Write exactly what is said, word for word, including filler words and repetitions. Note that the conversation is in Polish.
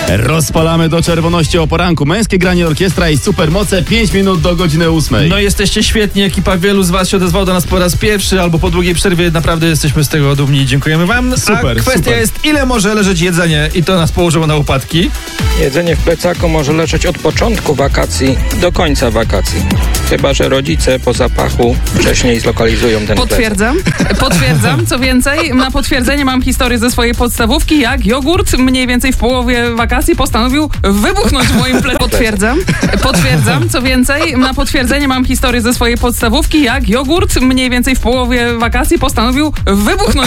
Rozpalamy do czerwoności o poranku. Męskie granie orkiestra i supermoce. pięć minut do godziny ósmej. No jesteście świetni, ekipa wielu z was się odezwało do nas po raz pierwszy albo po długiej przerwie. Naprawdę jesteśmy z tego dumni i dziękujemy wam. Super, A kwestia super. jest, ile może leżeć jedzenie i to nas położyło na łopatki. Jedzenie w plecaku może leżeć od początku wakacji do końca wakacji. Chyba że rodzice po zapachu wcześniej zlokalizują ten plecak. Potwierdzam, potwierdzam. Co więcej, na potwierdzenie mam historię ze swojej podstawówki, jak jogurt mniej więcej w połowie wakacji postanowił wybuchnąć w moim plecaku. Potwierdzam, potwierdzam. Co więcej, na potwierdzenie mam historię ze swojej podstawówki, jak jogurt mniej więcej w połowie wakacji postanowił wybuchnąć